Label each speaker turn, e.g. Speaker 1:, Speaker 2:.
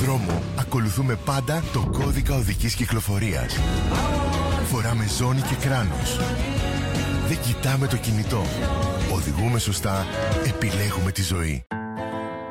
Speaker 1: δρόμο ακολουθούμε πάντα το κώδικα οδικής κυκλοφορίας. Φοράμε ζώνη και κράνος. Δεν κοιτάμε το κινητό. Οδηγούμε σωστά, επιλέγουμε τη ζωή.